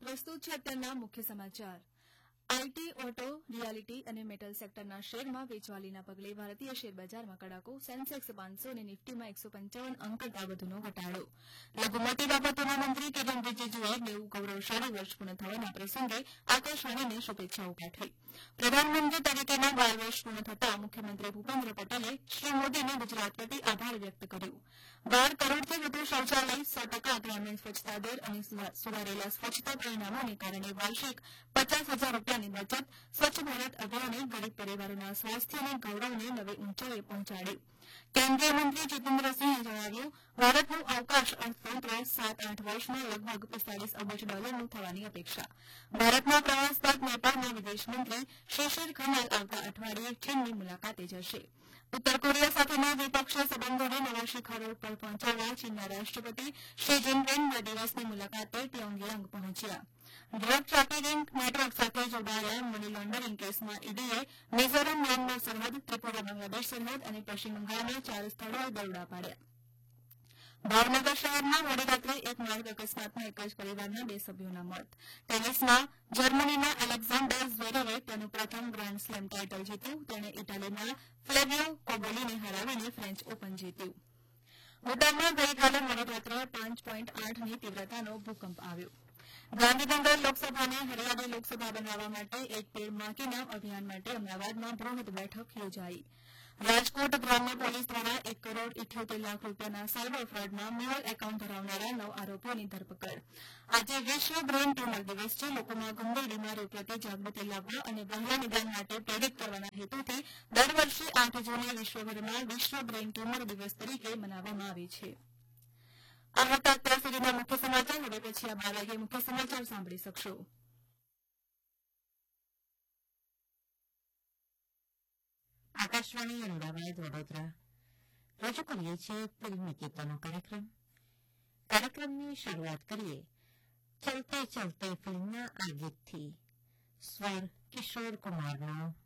પ્રસ્તુત છે અત્યારના મુખ્ય સમાચાર। આઈટી, ઓટો, રિયાલિટી અને મેટલ સેક્ટરના શેરમાં વેચવાલીના પગલે ભારતીય શેરબજારમાં કડાકો। સેન્સેક્સ 500 અને નિફ્ટીમાં 155 અંક કરતાં વધુનો ઘટાડો। લઘુમતી બાબતોના મંત્રી કિરણ રિજિજુએ 90 ગૌરવશાળી વર્ષ પૂર્ણ થવાના પ્રસંગે આકાશવાણીને શુભેચ્છાઓ પાઠવી। પ્રધાનમંત્રી તરીકેના 12 વર્ષ પૂર્ણ થતાં મુખ્યમંત્રી ભૂપેન્દ્ર પટેલે શ્રી મોદીને ગુજરાત પ્રતિ આભાર વ્યક્ત કર્યો। 12 કરોડથી વધુ શૌચાલય, 100% ગ્રામીણ સ્વચ્છતા દર અને સુધારેલા સ્વચ્છતા પરિણામોને કારણે વાર્ષિક 50,000 રૂપિયાની બચત। સ્વચ્છ ભારત અભિયાને ગરીબ પરિવારોના સ્વાસ્થ્ય અને ગૌરવને નવી ઊંચાઈએ પહોંચાડ્યું। કેન્દ્રીય મંત્રી જીતેન્દ્રસિંહે જણાવ્યું, ભારતનું અવકાશ અર્થતંત્ર 7-8 વર્ષમાં લગભગ 45 અબજ ડોલરનું થવાની અપેક્ષા। ભારતના પ્રવાસ બાદ નેપાળના વિદેશમંત્રી શિશિર ખનાલ આવતા અઠવાડિયે ચીનની મુલાકાતે જશે। ઉત્તર કોરિયા સાથેના દ્વિપક્ષીય સંબંધોને નવા શિખરો પર પહોંચાડવા ચીનના રાષ્ટ્રપતિ શી જિનપિંગ 2 દિવસની મુલાકાતે પ્યોંગયાંગ પહોંચ્યા। ડ્રગ ટ્રાફિકિંગ નેટવર્ક સાથે જોડાયેલા મની લોન્ડરિંગ કેસમાં ઈડીએ મિઝોરમ મ્યાનમાર સરહદ, ત્રિપુરા બાંગ્લાદેશ સરહદ અને પશ્ચિમ બંગાળના 4 સ્થળોએ દરોડા પાડ્યા। ભાવનગર શહેરમાં મોડી રાત્રે એક માર્ગ અકસ્માતમાં એક જ પરિવારના 2 સભ્યોના મોત। ટેનિસમાં જર્મનીના એલેક્ઝાન્ડર ઝ્વેરેવે તેનું પ્રથમ ગ્રાન્ડ સ્લેમ ટાઇટલ જીત્યું। તેણે ઇટાલીના ફ્લેવિયો કોબોલીને હરાવીને ફ્રેન્ચ ઓપન જીત્યું। બોટાદમાં ગઈકાલે મોડી રાત્રે 5.8ની તીવ્રતાનો ભૂકંપ આવ્યો। ગાંધીનગર લોકસભાને હરિયાળી લોકસભા બનાવવા માટે એક પેડ માં કે નામ અભિયાન માટે અમદાવાદમાં બૃહદ બેઠક યોજાઈ। રાજકોટ ગ્રામ્ય પોલીસ દ્વારા 1 કરોડ 78 લાખ રૂપિયાના સાયબર ફ્રોડમાં મ્યુઅલ એકાઉન્ટ ધરાવનારા 9 આરોપીઓની ધરપકડ। આજે વિશ્વ બ્રેઇન ટ્યુમર દિવસ છે। લોકોમાં ગંભીર બીમારીઓ પ્રત્યે જાગૃતિ લાવવા અને વહેલા નિદાન માટે પ્રેરિત કરવાના હેતુથી દર વર્ષે 8 જૂને વિશ્વભરમાં વિશ્વ બ્રેઇન ટ્યુમર દિવસ તરીકે મનાવવામાં આવે છે। આ હતા અત્યાર સુધીના મુખ્ય સમાચાર। હવે પછી આ 12 વાગે મુખ્ય સમાચાર સાંભળી શકશો। આકાશવાણી અમદાવાદ વડોદરા રજૂ કરીએ છીએ ફિલ્મ નિકેતનનો કાર્યક્રમની શરૂઆત કરીએ ચલતે ચલતે ફિલ્મના આ ગીતથી। સ્વર કિશોર કુમારનો।